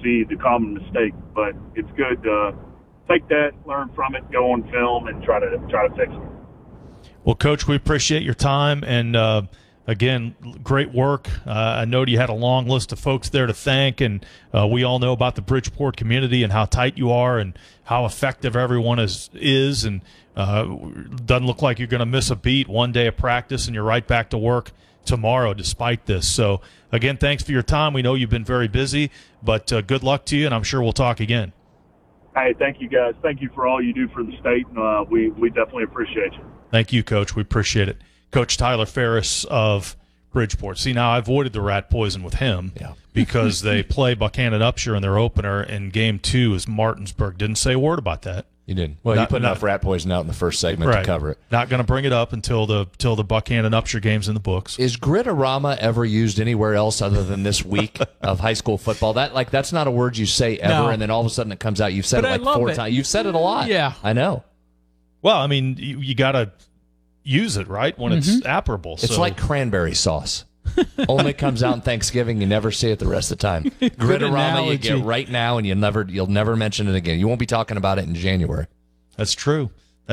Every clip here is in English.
see the common mistake. But it's good to take that, learn from it, go on film, and try to fix it. Well, Coach, we appreciate your time, and again, great work. I know you had a long list of folks there to thank, and we all know about the Bridgeport community and how tight you are and how effective everyone is and doesn't look like you're going to miss a beat one day of practice, and you're right back to work tomorrow despite this. So, again, thanks for your time. We know you've been very busy, but good luck to you, and I'm sure we'll talk again. Hey, thank you, guys. Thank you for all you do for the state, and we definitely appreciate you. Thank you, Coach. We appreciate it. Coach Tyler Ferris of Bridgeport. See, now I avoided the rat poison with him because they play Buchanan Upshur in their opener, and game 2 is Martinsburg. Didn't say a word about that. You didn't. Well, you put enough rat poison out in the first segment to cover it. Not going to bring it up until the Buchanan Upshur game's in the books. Is Grittorama ever used anywhere else other than this week of high school football? That's not a word you say ever, and then all of a sudden it comes out. You've said it 4 times. You've said it a lot. Yeah, I know. Well, I mean, you got to use it, right, when it's apparable. It's like cranberry sauce. Only comes out on Thanksgiving. You never see it the rest of the time. Grittorama you get right now, and you'll never mention it again. You won't be talking about it in January. That's true.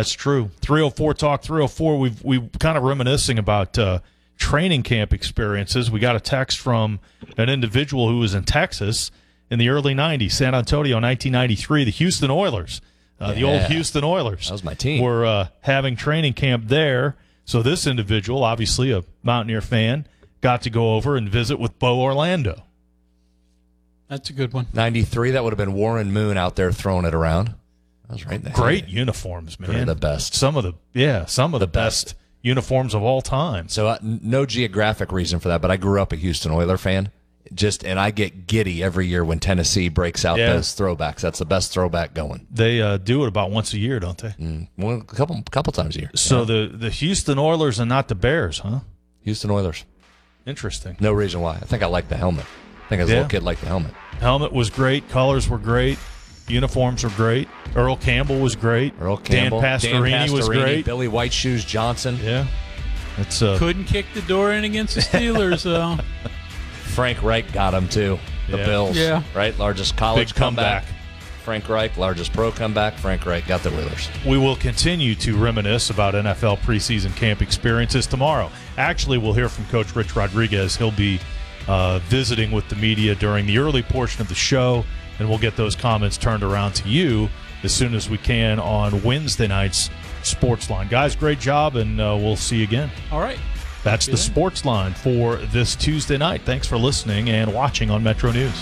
304 Talk 304. We've kind of reminiscing about training camp experiences. We got a text from an individual who was in Texas in the early 90s, San Antonio, 1993, the Houston Oilers. The old Houston Oilers. That was my team. Were having training camp there. So this individual, obviously a Mountaineer fan, got to go over and visit with Bo Orlando. That's a good one. 93, that would have been Warren Moon out there throwing it around. That was right there. Great uniforms, man. They're the best. Some of the best uniforms of all time. So no geographic reason for that, but I grew up a Houston Oiler fan. And I get giddy every year when Tennessee breaks out those throwbacks. That's the best throwback going. They do it about once a year, don't they? Well, a couple times a year. So the Houston Oilers and not the Bears, huh? Houston Oilers. Interesting. No reason why. I think I like the helmet. I think as a little kid liked the helmet. Helmet was great. Colors were great. Uniforms were great. Earl Campbell was great. Dan Pastorini was great. Billy White Shoes Johnson. Yeah. That's couldn't kick the door in against the Steelers, though. Frank Reich got him, too. The Bills, right? Largest college comeback. Frank Reich, largest pro comeback. Frank Reich got the Oilers. We will continue to reminisce about NFL preseason camp experiences tomorrow. Actually, we'll hear from Coach Rich Rodriguez. He'll be visiting with the media during the early portion of the show, and we'll get those comments turned around to you as soon as we can on Wednesday night's Sports Line. Guys, great job, and we'll see you again. All right. That's the Sports Line for this Tuesday night. Thanks for listening and watching on Metro News.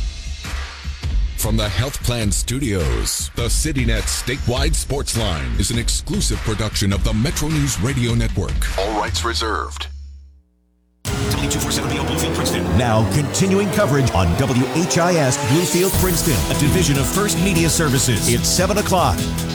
From the Health Plan Studios, the CityNet statewide Sports Line is an exclusive production of the Metro News Radio Network. All rights reserved. W247 Bluefield, Princeton. Now continuing coverage on WHIS Bluefield, Princeton, a division of First Media Services. It's 7 o'clock.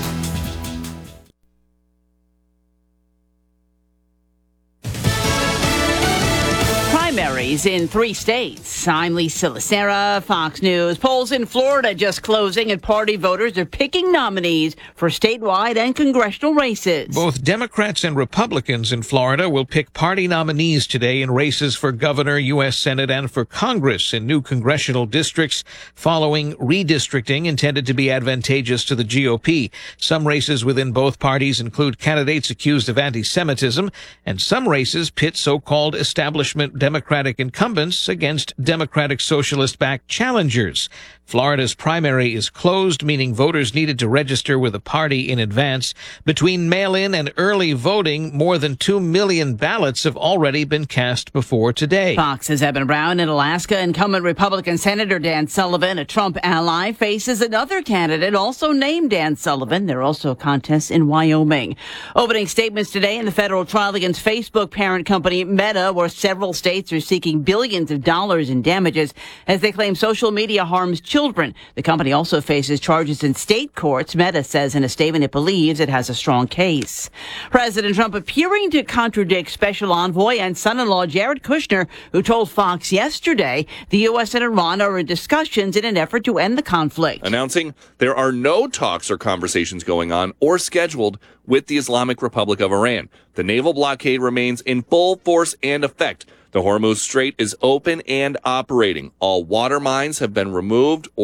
Primaries in 3 states. I'm Lisa Lacera, Fox News. Polls in Florida just closing, and party voters are picking nominees for statewide and congressional races. Both Democrats and Republicans in Florida will pick party nominees today in races for governor, U.S. Senate, and for Congress in new congressional districts following redistricting intended to be advantageous to the GOP. Some races within both parties include candidates accused of anti-Semitism, and some races pit so-called establishment Democratic incumbents against Democratic Socialist-backed challengers. Florida's primary is closed, meaning voters needed to register with a party in advance. Between mail-in and early voting, more than 2 million ballots have already been cast before today. Fox's Evan Brown in Alaska. Incumbent Republican Senator Dan Sullivan, a Trump ally, faces another candidate also named Dan Sullivan. There are also contests in Wyoming. Opening statements today in the federal trial against Facebook parent company Meta, where several states are seeking billions of dollars in damages as they claim social media harms children. The company also faces charges in state courts. Meta says in a statement it believes it has a strong case. President Trump appearing to contradict Special Envoy and son-in-law Jared Kushner, who told Fox yesterday the U.S. and Iran are in discussions in an effort to end the conflict. Announcing there are no talks or conversations going on or scheduled with the Islamic Republic of Iran. The naval blockade remains in full force and effect. The Hormuz Strait is open and operating. All water mines have been removed